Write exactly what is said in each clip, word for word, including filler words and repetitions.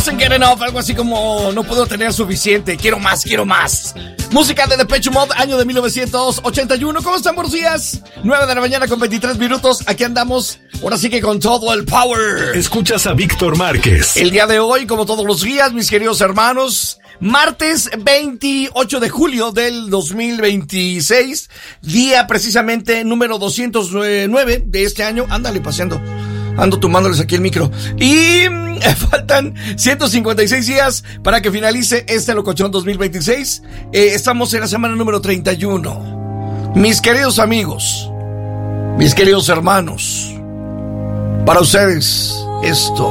Get enough, algo así como no puedo tener suficiente, quiero más, quiero más. Música de Depeche Mode, año de mil novecientos ochenta y uno. ¿Cómo están? Buenos días. nueve de la mañana con veintitrés minutos. Aquí andamos, ahora sí que con todo el power. Escuchas a Víctor Márquez. El día de hoy, como todos los días, mis queridos hermanos, martes veintiocho de julio del dos mil veintiséis, día precisamente número doscientos nueve de este año. Ándale, paseando. Ando tomándoles aquí el micro. Y mmm, faltan ciento cincuenta y seis días para que finalice este locochón dos mil veintiséis. Eh, estamos en la semana número treinta y uno. Mis queridos amigos, mis queridos hermanos, para ustedes esto.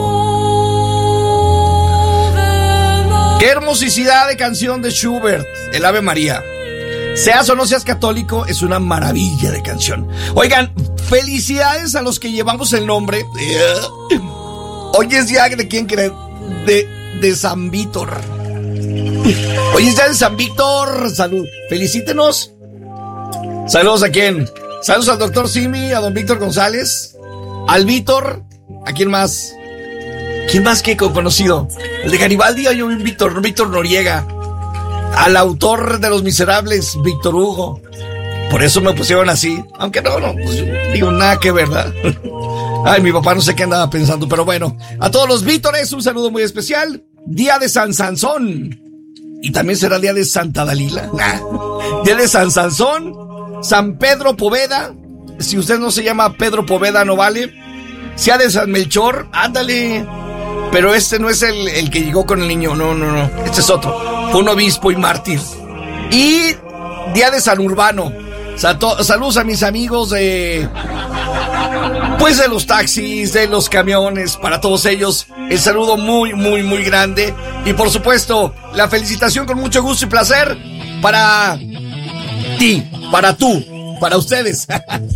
Qué hermosidad de canción de Schubert, el Ave María. Seas o no seas católico, es una maravilla de canción. Oigan, felicidades a los que llevamos el nombre. Hoy es día de quién cree, de, de San Víctor. Hoy es día de San Víctor. Salud, felicítenos. Saludos a quién. Saludos al doctor Simi, a don Víctor González, al Víctor. ¿A quién más? ¿Quién más que conocido? El de Garibaldi, hay un Víctor, Víctor Noriega. Al autor de Los Miserables, Víctor Hugo. Por eso me pusieron así. Aunque no, no, pues digo, nada que verdad. Ay, mi papá no sé qué andaba pensando, pero bueno. A todos los Vítores, un saludo muy especial. Día de San Sansón. Y también será el día de Santa Dalila. Nah. Día de San Sansón, San Pedro Poveda. Si usted no se llama Pedro Poveda, no vale. Sea de San Melchor, ándale. Pero este no es el, el que llegó con el niño, no, no, no. Este es otro. Fue un obispo y mártir. Y día de San Urbano. Sato, saludos a mis amigos de... Pues de los taxis, de los camiones, para todos ellos. El saludo muy, muy, muy grande. Y por supuesto, la felicitación con mucho gusto y placer para ti, para tú, para ustedes.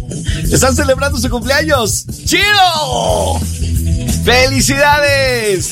Están celebrando su cumpleaños. ¡Chido! ¡Felicidades!